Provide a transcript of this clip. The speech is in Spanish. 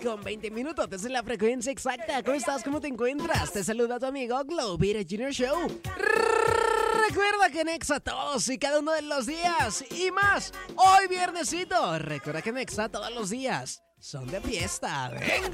6:20. Desde la frecuencia exacta. ¿Cómo estás? ¿Cómo te encuentras? Te saluda tu amigo Globira Junior Show. Recuerda que en Exa todos y cada uno de los días y más. Hoy viernesito. Recuerda que en Exa todos los días son de fiesta. ¡Venga!